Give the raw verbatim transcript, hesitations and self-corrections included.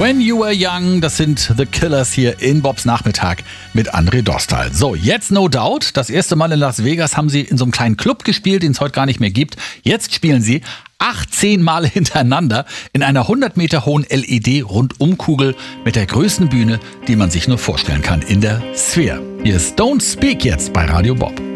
When You Were Young, das sind The Killers hier in Bobs Nachmittag mit André Dostal. So, jetzt No Doubt. Das erste Mal in Las Vegas haben sie in so einem kleinen Club gespielt, den es heute gar nicht mehr gibt. Jetzt spielen sie achtzehn Mal hintereinander in einer hundert Meter hohen L E D-Rundumkugel mit der größten Bühne, die man sich nur vorstellen kann in der Sphere. Hier ist Don't Speak jetzt bei Radio Bob.